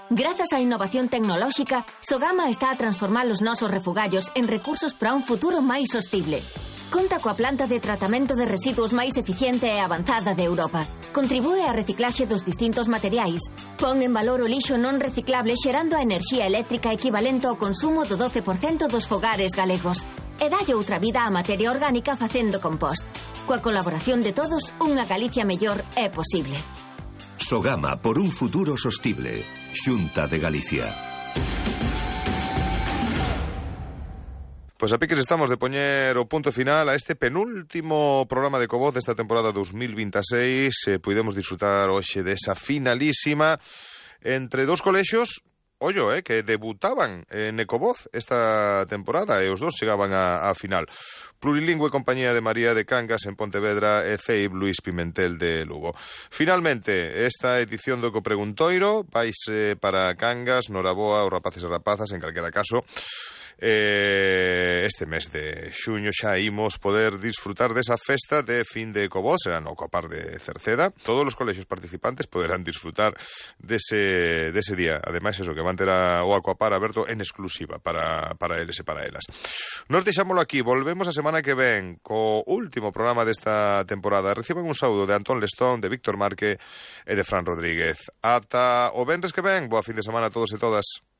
Grazas á innovación tecnolóxica, Sogama está a transformar os nosos refugallos en recursos para un futuro máis sostible. Conta coa planta de tratamento de residuos máis eficiente e avanzada de Europa. Contribúe á reciclaxe dos distintos materiais. Pon en valor o lixo non reciclable xerando a enerxía eléctrica equivalente ao consumo do 12% dos fogares galegos. E dalle outra vida á materia orgánica facendo compost. Coa colaboración de todos, unha Galicia mellor é posible. Sogama, por un futuro sostible. Xunta de Galicia. Pois a piques estamos de poñer o punto final a este penúltimo programa de Ecovoz desta temporada 2026. Puidemos disfrutar hoxe desa finalísima entre dous colexios, que debutaban en Ecovoz esta temporada e os dous chegaban á final. Plurilingüe Compañía de María de Cangas en Pontevedra e CEIB Luís Pimentel de Lugo. Finalmente, esta edición do Ecopreguntoiro vaise para Cangas, Noraboa, os rapaces e rapazas, en calquera caso. Este mes de xuño xa imos poder disfrutar desa festa de fin de Ecovoz, será no Copar de Cerceda. Todos os colexios participantes poderán disfrutar dese día. Ademais, eso, que van ter o Aquapar aberto en exclusiva para eles e para elas. Nos deixámoslo aquí, volvemos a semana que ven co último programa desta temporada. Reciban un saúdo de Antón Lestón, de Víctor Marque e de Fran Rodríguez. Ata o venres que ven, boa fin de semana a todos e todas.